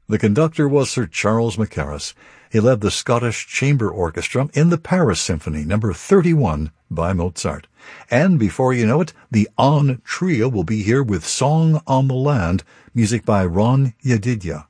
The conductor was Sir Charles Mackerras. He led the Scottish Chamber Orchestra in the Paris Symphony, number 31 by Mozart. And before you know it, the On Trio will be here with Song on the Land, music by Ron Yedidya.